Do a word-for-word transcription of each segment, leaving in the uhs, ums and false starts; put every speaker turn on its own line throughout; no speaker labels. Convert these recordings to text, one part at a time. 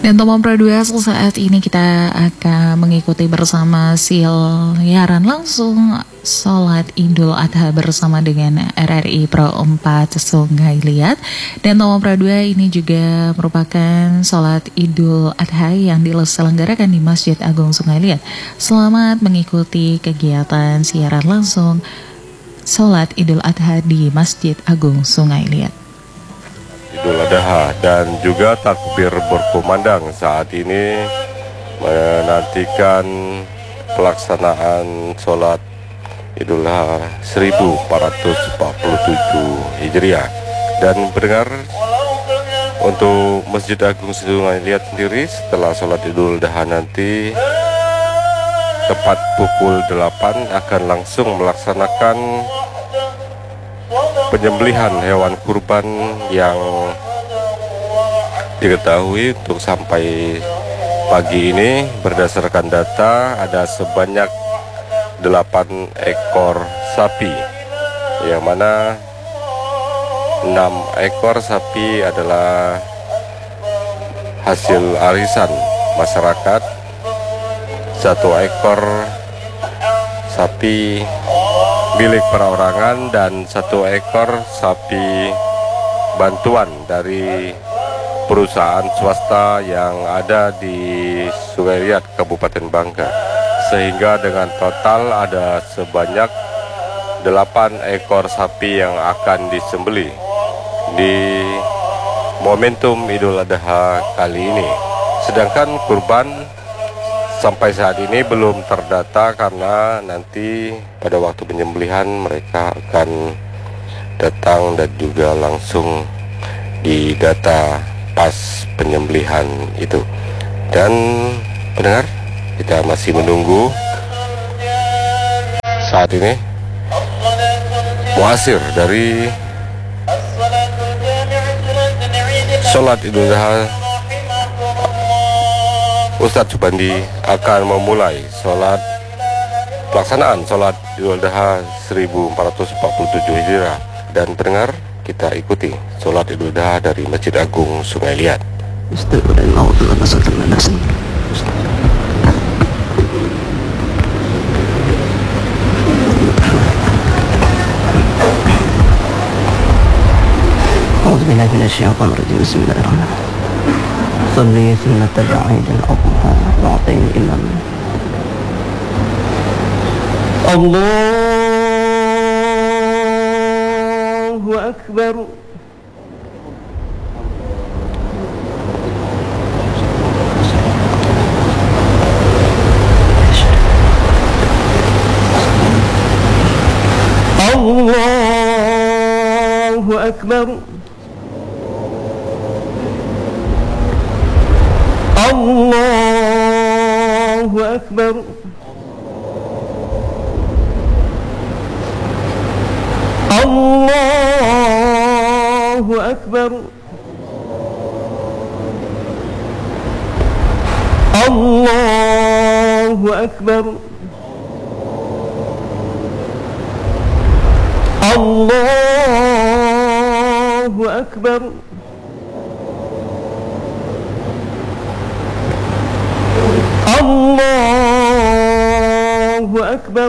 Dan Tomom Pradua, saat ini kita akan mengikuti bersama siaran langsung Sholat Idul Adha bersama dengan R R I Pro empat Sungai Liat. Dan Tomom Pradua, ini juga merupakan Sholat Idul Adha yang diselenggarakan di Masjid Agung Sungai Liat. Selamat mengikuti kegiatan siaran langsung Sholat Idul Adha di Masjid Agung Sungai Liat.
Idul Adha dan juga takbir berkumandang saat ini menantikan pelaksanaan sholat Idul Adha seribu empat ratus empat puluh tujuh Hijriah. Dan pendengar, untuk Masjid Agung Sungai Liat sendiri setelah sholat Idul Adha nanti tepat pukul delapan akan langsung melaksanakan penyembelihan hewan kurban yang diketahui untuk sampai pagi ini berdasarkan data ada sebanyak delapan ekor sapi, yang mana enam ekor sapi adalah hasil arisan masyarakat, satu ekor sapi milik perorangan, dan satu ekor sapi bantuan dari perusahaan swasta yang ada di Sungai Liat, Kabupaten Bangka. Sehingga dengan total ada sebanyak delapan ekor sapi yang akan disembelih di momentum Idul Adha kali ini. Sedangkan kurban sampai saat ini belum terdata karena nanti pada waktu penyembelihan mereka akan datang dan juga langsung didata pas penyembelihan itu. Dan pendengar, kita masih menunggu saat ini muasir dari sholat Idul Adha. Ustadz Subandi akan memulai sholat pelaksanaan sholat Idul Adha seribu empat ratus empat puluh tujuh Hijriah. Dan pendengar, kita ikuti sholat Idul Adha dari Masjid Agung Sungai Liat.
صلي سنة العيد الأضحى وأعطيني إماما. الله أكبر. الله أكبر. الله أكبر. الله أكبر. الله أكبر. الله أكبر. الله أكبر.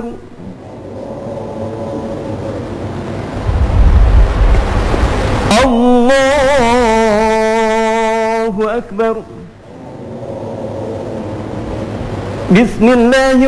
الله أكبر. بسم الله